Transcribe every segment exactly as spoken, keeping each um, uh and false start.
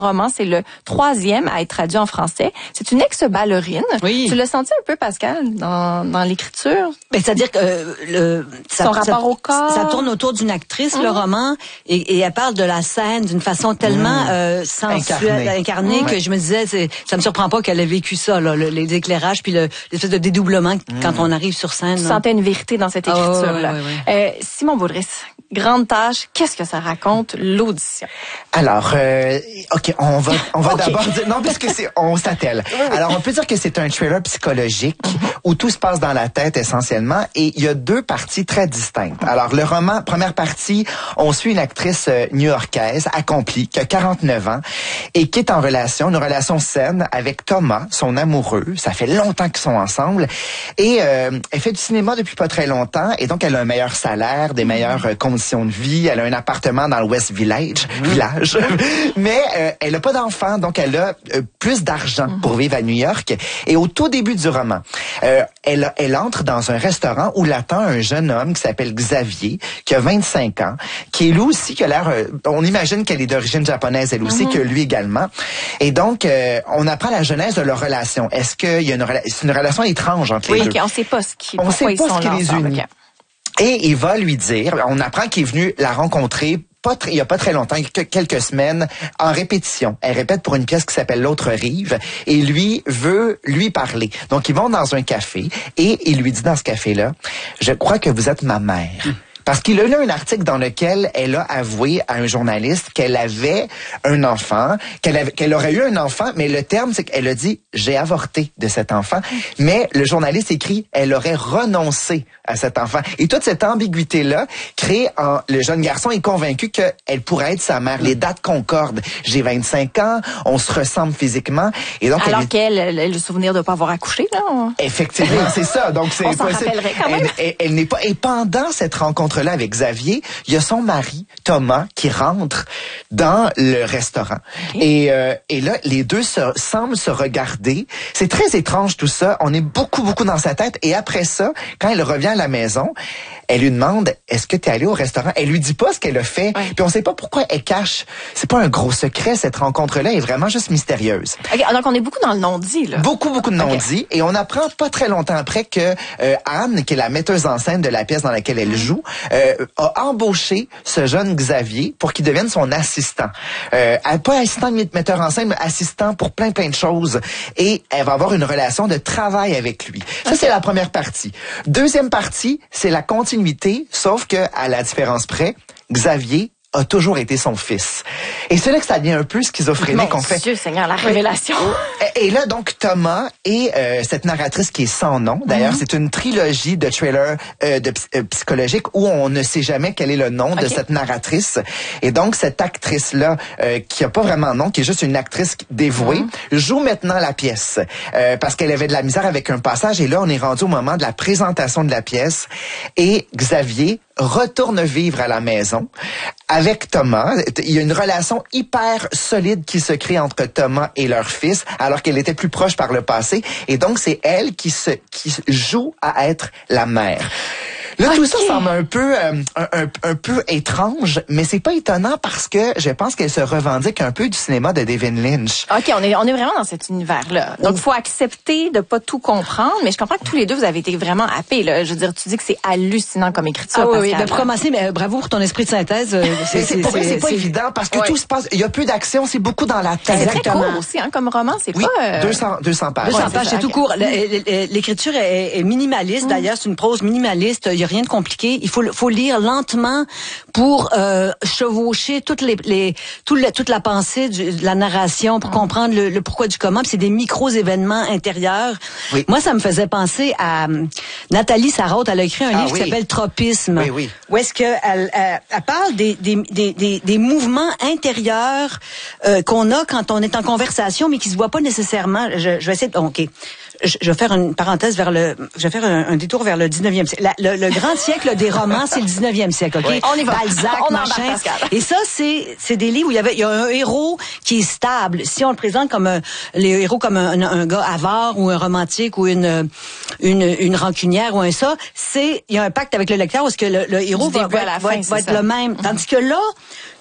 roman, c'est le troisième à être traduit en français. C'est une ex-ballerine. Oui. Tu l'as senti un peu, Pascal, dans, dans l'écriture? Ben, c'est-à-dire que euh, le Son ça, rapport ça, au corps. Ça tourne autour d'une actrice, mmh. le roman, et, et elle parle de la scène d'une façon tellement mmh. euh, sensuelle, incarnée, incarnée mmh. que je me disais, c'est, ça me surprend pas qu'elle ait vécu ça, là, le, les éclairages, puis le, l'espèce de dédoublement mmh. quand on arrive sur scène. Tu là. sentais une vérité dans cette écriture-là. Oh, ouais, ouais, ouais. Euh, Simon Boulris, grande tâche, qu'est-ce que ça raconte, l'audition? Alors, euh, ok, on va, on va okay. d'abord dire, non, parce que c'est, on s'attelle. Oui, oui. Alors, on peut dire que c'est un thriller psychologique mm-hmm. où tout se passe dans la tête essentiellement, et il y a deux parties très distinctes. Alors, le roman, première partie, on suit une actrice euh, new-yorkaise accomplie qui a quarante-neuf ans et qui est en relation, une relation saine avec Thomas, son amoureux. Ça fait longtemps qu'ils sont ensemble, et euh, elle fait du cinéma depuis pas très longtemps, et donc elle a un meilleur salaire, des meilleures euh, conditions de vie. Elle a un appartement dans le West Village, mm-hmm. village, mais euh, elle a pas d'enfant, donc elle a euh, plus d'argent mm-hmm. pour vivre à New York. Et au tout début du roman, euh, elle, elle entre dans un restaurant où l'attend un jeune homme qui s'appelle Xavier, qui a vingt-cinq ans, qui est lui aussi, qui a l'air, euh, on imagine qu'elle est d'origine japonaise, elle aussi, mm-hmm. que lui également. Et donc, euh, on apprend la genèse de leur relation. Est-ce qu'il y a une, rela- c'est une relation étrange entre oui, les okay, deux? On sait pas ce qui, on sait pas ils sont ce qui les unit. Okay. Et il va lui dire, on apprend qu'il est venu la rencontrer pas très, il y a pas très longtemps, quelques semaines, en répétition. Elle répète pour une pièce qui s'appelle L'autre rive, et lui veut lui parler. Donc, ils vont dans un café, et il lui dit dans ce café-là, « Je crois que vous êtes ma mère. » Parce qu'il a lu un article dans lequel elle a avoué à un journaliste qu'elle avait un enfant, qu'elle avait, qu'elle aurait eu un enfant, mais le terme, c'est qu'elle a dit « j'ai avorté de cet enfant ». Mais le journaliste écrit « elle aurait renoncé à cet enfant ». Et toute cette ambiguïté-là crée en, le jeune garçon est convaincu qu'elle pourrait être sa mère. Les dates concordent. J'ai vingt-cinq ans, on se ressemble physiquement. Et donc, Alors elle, qu'elle, elle a le souvenir de ne pas avoir accouché, là. Effectivement, c'est ça. Donc, c'est on s'en rappellerait quand même. Elle, elle, elle n'est pas. Et pendant cette rencontre là avec Xavier, il y a son mari, Thomas, qui rentre dans le restaurant. Okay. Et, euh, et là, les deux se, semblent se regarder. C'est très étrange tout ça. On est beaucoup, beaucoup dans sa tête. Et après ça, quand elle revient à la maison, elle lui demande, est-ce que tu es allé au restaurant? Elle lui dit pas ce qu'elle a fait. Ouais. Puis on sait pas pourquoi elle cache. C'est pas un gros secret, cette rencontre-là est vraiment juste mystérieuse. Okay, donc on est beaucoup dans le non-dit, là. Beaucoup, beaucoup de non-dit. Okay. Et on apprend pas très longtemps après que euh, Anne, qui est la metteuse en scène de la pièce dans laquelle elle joue, euh, a embauché ce jeune Xavier pour qu'il devienne son assistant. Euh, pas assistant de metteur en scène, mais assistant pour plein, plein de choses. Et elle va avoir une relation de travail avec lui. Ça, okay. c'est la première partie. Deuxième partie, c'est la continuité, sauf que, à la différence près, Xavier a toujours été son fils. Et c'est là que ça devient un peu schizophrénique. Mon on fait. Dieu Seigneur, la révélation. Et, et là, donc, Thomas et euh, cette narratrice qui est sans nom. D'ailleurs, mm-hmm. c'est une trilogie de thrillers euh, de, euh, psychologiques où on ne sait jamais quel est le nom okay. de cette narratrice. Et donc, cette actrice-là, euh, qui a pas vraiment de nom, qui est juste une actrice dévouée, mm-hmm. joue maintenant la pièce. Euh, parce qu'elle avait de la misère avec un passage. Et là, on est rendu au moment de la présentation de la pièce. Et Xavier retourne vivre à la maison avec Thomas. Il y a une relation hyper solide qui se crée entre Thomas et leur fils, alors qu'elle était plus proche par le passé. Et donc, c'est elle qui se qui joue à être la mère. Là, okay. tout ça semble un peu euh, un, un, un peu étrange, mais c'est pas étonnant parce que je pense qu'elle se revendique un peu du cinéma de David Lynch. OK, on est on est vraiment dans cet univers-là. Donc, il faut accepter de pas tout comprendre, mais je comprends que tous les deux, vous avez été vraiment happés. Là. Je veux dire, tu dis que c'est hallucinant comme écriture. Ah oui, oui, de commencer, mais bravo pour ton esprit de synthèse. c'est, c'est, pour vrai, c'est pas c'est... évident parce que ouais. tout se passe, il y a peu d'action, c'est beaucoup dans la tête. C'est très court aussi, hein, comme roman, c'est oui, pas... Euh... deux cents, deux cents pages. deux cents ouais, pages, c'est, c'est tout court. L'écriture est, est minimaliste, mm. d'ailleurs, c'est une prose minimaliste, il y a rien de compliqué. Il faut faut lire lentement pour euh, chevaucher toutes les les tout le, toute la pensée du, de la narration pour mm. comprendre le, le pourquoi du comment. Puis c'est des micros événements intérieurs. Oui. Moi, ça me faisait penser à um, Nathalie Sarraute. Elle a écrit un ah, livre oui. qui s'appelle Tropisme. Oui, oui. Où est-ce que elle, elle, elle parle des des, des des des mouvements intérieurs euh, qu'on a quand on est en conversation, mais qui se voient pas nécessairement. Je, je vais essayer. De, ok. Je, je vais faire une parenthèse vers le, je vais faire un, un détour vers le dix-neuvième siècle. La, le, le grand siècle des romans, c'est le dix-neuvième siècle, ok? Oui. On y va. Balzac, on machin. Et ça, c'est, c'est des livres où il y avait, il y a un héros qui est stable. Si on le présente comme un, les héros comme un, un gars avare ou un romantique ou une, une, une rancunière ou un ça, c'est, il y a un pacte avec le lecteur parce que le, le héros va, va, à la va, fin, va être le même. Tandis que là,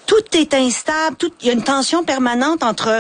tout est instable, tout, il y a une tension permanente entre